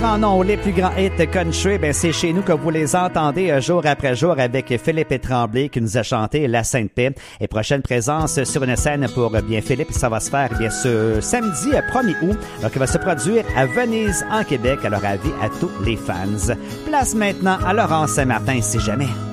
Ah non, les plus grands hits country, c'est chez nous que vous les entendez jour après jour avec Philippe Tremblay qui nous a chanté La Sainte Paix. Et prochaine présence sur une scène pour Philippe, ça va se faire ce samedi 1er août, qui va se produire à Venise en Québec. Alors avis à tous les fans. Place maintenant à Laurent Saint-Martin si jamais.